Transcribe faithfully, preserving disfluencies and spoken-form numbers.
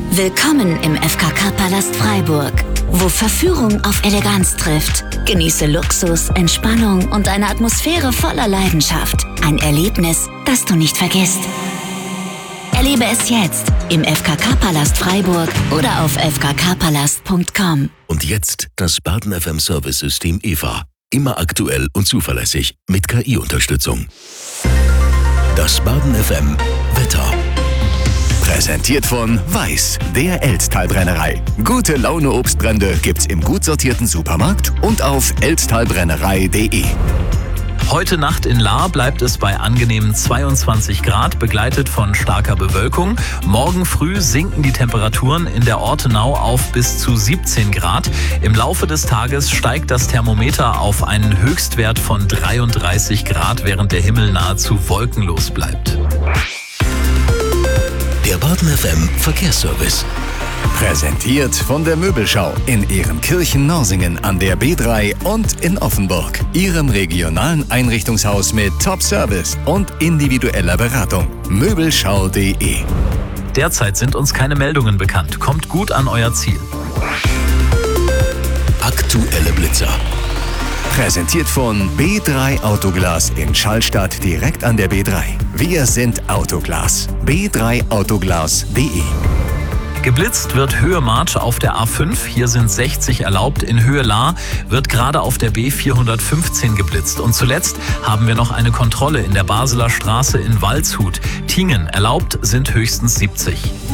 Willkommen im F K K-Palast Freiburg, wo Verführung auf Eleganz trifft. Genieße Luxus, Entspannung und eine Atmosphäre voller Leidenschaft. Ein Erlebnis, das du nicht vergisst. Erlebe es jetzt im F K K-Palast Freiburg oder auf f k k palast punkt com. Und jetzt das Baden F M Service-System E V A. Immer aktuell und zuverlässig mit K I-Unterstützung. Das Baden F M Wetter. Präsentiert von Weiß, der Elztal-Brennerei. Gute Laune Obstbrände gibt's im gut sortierten Supermarkt und auf elztalbrennerei punkt de. Heute Nacht in Lahr bleibt es bei angenehmen zweiundzwanzig Grad, begleitet von starker Bewölkung. Morgen früh sinken die Temperaturen in der Ortenau auf bis zu siebzehn Grad. Im Laufe des Tages steigt das Thermometer auf einen Höchstwert von dreiunddreißig Grad, während der Himmel nahezu wolkenlos bleibt. Der Baden F M Verkehrsservice. Präsentiert von der Möbelschau in Ehrenkirchen-Norsingen an der B drei und in Offenburg. Ihrem regionalen Einrichtungshaus mit Top-Service und individueller Beratung. Möbelschau punkt de. Derzeit sind uns keine Meldungen bekannt. Kommt gut an euer Ziel. Aktuelle Blitzer. Präsentiert von B drei Autoglas in Schallstadt direkt an der B drei. Wir sind Autoglas. b drei autoglas punkt de. Geblitzt wird Höhe March auf der A fünf, hier sind sechzig erlaubt. In Höhe Lahr wird gerade auf der B vierhundertfünfzehn geblitzt. Und zuletzt haben wir noch eine Kontrolle in der Baseler Straße in Waldshut. Tingen erlaubt sind höchstens siebzig.